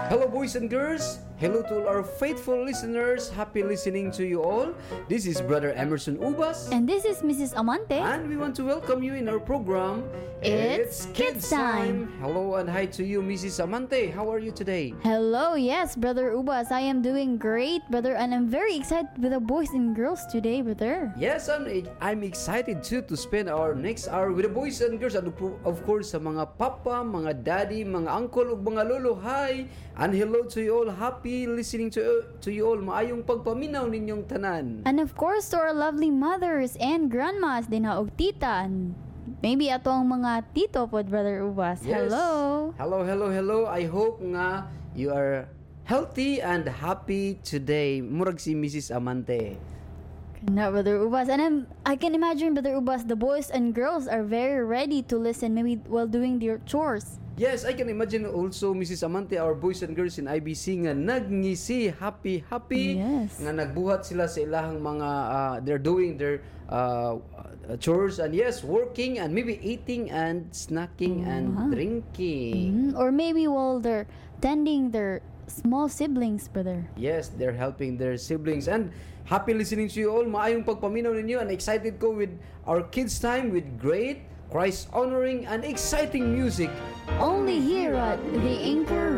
Hello, boys and girls. Hello to all our faithful listeners. Happy listening to you all. This is Brother Emerson Ubas. And this is Mrs. Amante. And we want to welcome you in our program. It's Kids Time. Hello and hi to you, Mrs. Amante. How are you today? Hello, yes, Brother Ubas. I am doing great, brother, and I'm very excited with the boys and girls today, brother. Yes, I'm excited too to spend our next hour with the boys and girls. And of course, sa mga papa, mga daddy, mga uncle, ug mga lolo. Hi! And hello to you all. Happy listening to you all. Maayong pagpaminaw ninyong tanan. And of course, to our lovely mothers and grandmas, din og tita, and maybe atong mga tito pod, Brother Ubas. Yes. Hello. Hello. I hope nga you are healthy and happy today. Murag si Mrs. Amante. Na, Brother Ubas. And I can imagine, Brother Ubas, the boys and girls are very ready to listen maybe while doing their chores. Yes, I can imagine also Mrs. Amante, our boys and girls in IBC nga nagngisi, happy. Yes. Nga nagbuhat sila sa ilahang mga, they're doing their chores and yes, working and maybe eating and snacking and drinking. Or maybe while they're tending their small siblings, brother. Yes, they're helping their siblings. And happy listening to you all. Maayong pagpaminaw ninyo and excited ko with our kids time with great Christ-honoring and exciting music. Only here at the Anchor